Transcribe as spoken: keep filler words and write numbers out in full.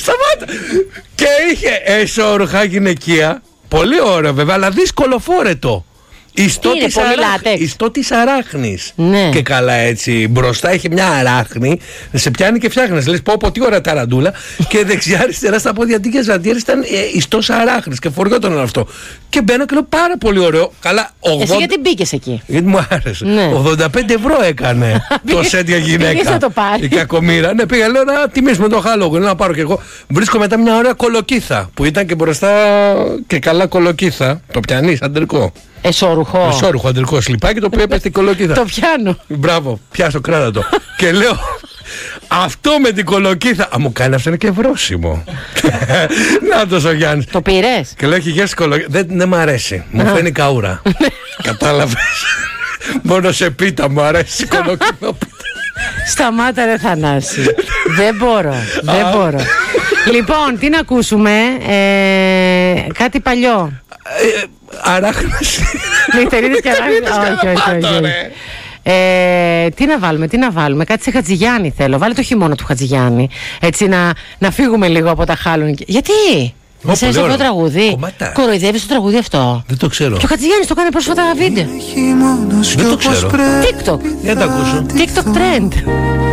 Σταμάτα. Και είχε εσώρουχα γυναικεία. Πολύ ωραίο βέβαια, αλλά δύσκολο φόρετο. Ιστό της, αράχ... Ιστό της αράχνης. Ναι. Και καλά έτσι. Μπροστά είχε μια αράχνη. Σε πιάνει και φτιάχνεις. Λες πω πω τι ωραία ταραντούλα. Και δεξιά αριστερά στα πόδια αντίκες ζαντιέρες ήταν ε, ιστός αράχνης. Και φοριόταν αυτό. Και μπαίνω και λέω πάρα πολύ ωραίο. Καλά. ογδόντα... Εσύ γιατί μπήκες εκεί? Γιατί μου άρεσε. Ναι. ογδόντα πέντε ευρώ έκανε το σετ για γυναίκα. Πήγες να το πάρει. Η κακομοίρα. Ναι, πήγα λέω να τιμήσουμε το Halloween. Να πάρω κι εγώ. Βρίσκω μετά μια ωραία κολοκύθα. Που ήταν και μπροστά και καλά κολοκύθα. Το πιανείς αντρικό. Εσώρουχο. Εσώρουχο αντρικό σλιπάκι το οποίο έπεσε στην κολοκύθα. Το πιάνω. Μπράβο, πιάσω, κράτα το. Και λέω, αυτό με την κολοκύθα. Α, μου κάνει αυτό είναι και βρόσιμο. Να το ο Γιάννης. Το πήρες? Και λέω, έχει γεύση κολοκύθα. Δεν, δεν μ' αρέσει. Μου φαίνει καούρα. Κατάλαβες. Μόνο σε πίτα μου αρέσει η κολοκύθα. Σταμάτα ρε Θανάση. Δεν μπορώ. Δεν μπορώ. Λοιπόν, τι να ακούσουμε? Ε, κάτι παλιό. Αράχνας. Νυχτερίδες και αράχνας. Όχι, όχι, όχι. Ε, τι να βάλουμε, τι να βάλουμε. Κάτι σε Χατζηγιάννη θέλω. Βάλε το χειμώνα του Χατζηγιάννη. Έτσι να, να φύγουμε λίγο από τα Halloween. Γιατί? Δεν σε αυτό το τραγούδι. Κοροϊδεύεις το τραγούδι αυτό? Δεν το ξέρω. Και ο Χατζηγιάννης το κάνει πρόσφατα βίντεο. Δεν το ξέρω. TikTok. Για να το ακούσω. TikTok trend.